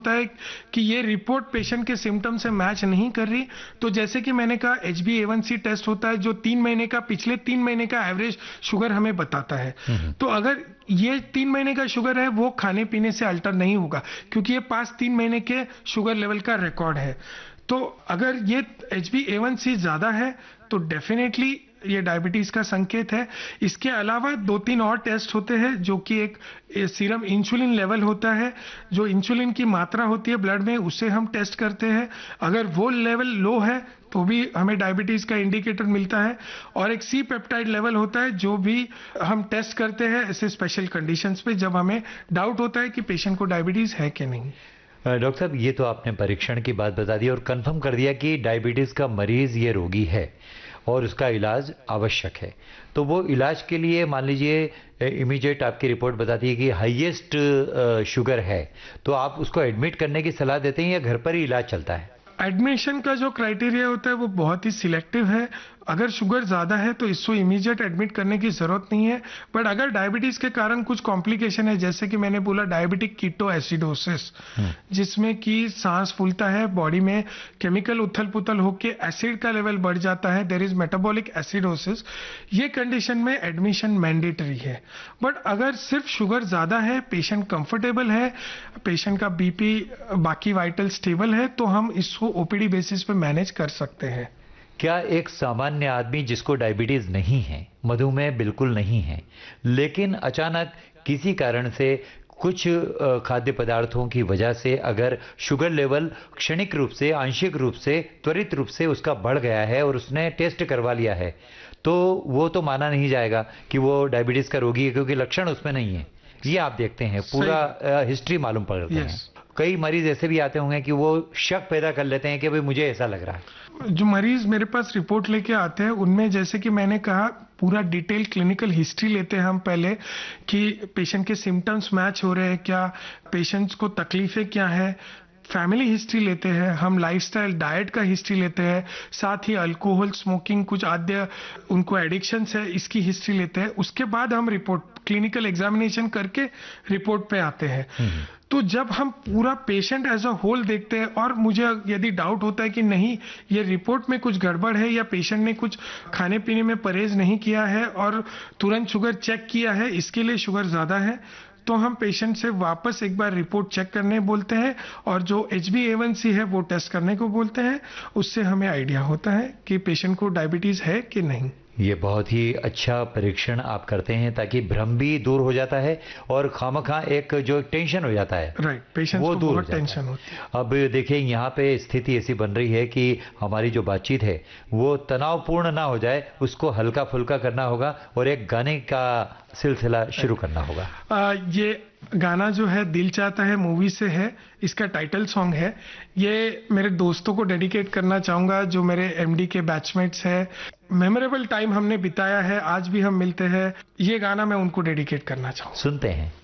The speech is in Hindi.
होता है कि ये रिपोर्ट पेशेंट के सिम्टम से मैच नहीं कर रही, तो जैसे कि मैंने कहा HbA1c टेस्ट होता है जो 3 महीने का, पिछले 3 महीने का एवरेज शुगर हमें बताता है। तो अगर ये 3 महीने का शुगर है वो खाने पीने से अल्टर नहीं होगा, क्योंकि ये पास 3 महीने के शुगर लेवल का रिकॉर्ड है। तो अगर ये HbA1c ज्यादा है तो डेफिनेटली ये डायबिटीज का संकेत है। इसके अलावा 2-3 और टेस्ट होते हैं, जो कि एक सीरम इंसुलिन लेवल होता है, जो इंसुलिन की मात्रा होती है ब्लड में, उसे हम टेस्ट करते हैं। अगर वो लेवल लो है तो भी हमें डायबिटीज का इंडिकेटर मिलता है। और एक सी पेप्टाइड लेवल होता है जो भी हम टेस्ट करते हैं ऐसे स्पेशल कंडीशंस पे, जब हमें डाउट होता है कि पेशेंट को डायबिटीज है कि नहीं। डॉक्टर साहब, ये तो आपने परीक्षण की बात बता दी और कंफर्म कर दिया कि डायबिटीज का मरीज ये रोगी है और उसका इलाज आवश्यक है। तो वो इलाज के लिए मान लीजिए इमीडिएट आपकी रिपोर्ट बताती है कि हाईएस्ट शुगर है, तो आप उसको एडमिट करने की सलाह देते हैं या घर पर ही इलाज चलता है? एडमिशन का जो क्राइटेरिया होता है वो बहुत ही सिलेक्टिव है। अगर शुगर ज्यादा है तो इसको इमीडिएट एडमिट करने की जरूरत नहीं है। बट अगर डायबिटीज के कारण कुछ कॉम्प्लिकेशन है, जैसे कि मैंने बोला डायबिटिक कीटो एसिडोसिस, जिसमें कि सांस फूलता है, बॉडी में केमिकल उथल पुथल होकर एसिड का लेवल बढ़ जाता है, देयर इज मेटाबॉलिक एसिडोसिस, ये कंडीशन में एडमिशन मैंडेटरी है। बट अगर सिर्फ शुगर ज्यादा है, पेशेंट कंफर्टेबल है, पेशेंट का बीपी बाकी वाइटल स्टेबल है, तो हम इसको ओपीडी बेसिस पे मैनेज कर सकते हैं। क्या एक सामान्य आदमी जिसको डायबिटीज नहीं है, मधुमेह बिल्कुल नहीं है, लेकिन अचानक किसी कारण से कुछ खाद्य पदार्थों की वजह से अगर शुगर लेवल क्षणिक रूप से, आंशिक रूप से, त्वरित रूप से उसका बढ़ गया है और उसने टेस्ट करवा लिया है, तो वो तो माना नहीं जाएगा कि वो डायबिटीज का रोगी है, क्योंकि लक्षण उसमें नहीं है। ये आप देखते हैं, पूरा हिस्ट्री मालूम पड़ता है। कई मरीज ऐसे भी आते होंगे कि वो शक पैदा कर लेते हैं कि भाई मुझे ऐसा लग रहा है। जो मरीज मेरे पास रिपोर्ट लेके आते हैं उनमें, जैसे कि मैंने कहा, पूरा डिटेल क्लिनिकल हिस्ट्री लेते हैं हम पहले कि पेशेंट के सिम्टम्स मैच हो रहे हैं क्या, पेशेंट्स को तकलीफें क्या है, फैमिली हिस्ट्री लेते हैं हम, लाइफस्टाइल डाइट का हिस्ट्री लेते हैं, साथ ही अल्कोहल स्मोकिंग कुछ आद्य उनको एडिक्शंस है इसकी हिस्ट्री लेते हैं। उसके बाद हम रिपोर्ट क्लिनिकल एग्जामिनेशन करके रिपोर्ट पे आते हैं। तो जब हम पूरा पेशेंट एज अ होल देखते हैं और मुझे यदि डाउट होता है कि नहीं ये रिपोर्ट में कुछ गड़बड़ है या पेशेंट ने कुछ खाने पीने में परहेज नहीं किया है और तुरंत शुगर चेक किया है, इसके लिए शुगर ज्यादा है, तो हम पेशेंट से वापस एक बार रिपोर्ट चेक करने बोलते हैं और जो HbA1c है वो टेस्ट करने को बोलते हैं। उससे हमें आइडिया होता है कि पेशेंट को डायबिटीज है कि नहीं। ये बहुत ही अच्छा परीक्षण आप करते हैं ताकि भ्रम भी दूर हो जाता है और खामखा एक जो टेंशन हो जाता है, राइट, पेशेंट को बहुत टेंशन होती है। अब देखिए यहाँ पे स्थिति ऐसी बन रही है कि हमारी जो बातचीत है वो तनावपूर्ण ना हो जाए, उसको हल्का फुल्का करना होगा और एक गाने का सिलसिला शुरू करना होगा। ये गाना जो है दिल चाहता है मूवी से है, इसका टाइटल सॉन्ग है। ये मेरे दोस्तों को डेडिकेट करना चाहूंगा जो मेरे MD के बैचमेट्स हैं। मेमोरेबल टाइम हमने बिताया है, आज भी हम मिलते हैं। ये गाना मैं उनको डेडिकेट करना चाहूंगा। सुनते हैं।